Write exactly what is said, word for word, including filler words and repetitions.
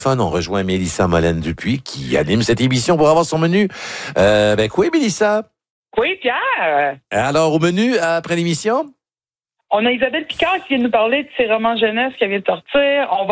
On rejoint Mélissa Molène-Dupuis qui anime cette émission pour avoir son menu. Euh, ben quoi, Mélissa? Oui, Pierre. Alors, au menu, après l'émission? On a Isabelle Picard qui vient nous parler de ses romans jeunesse qui vient de sortir. On va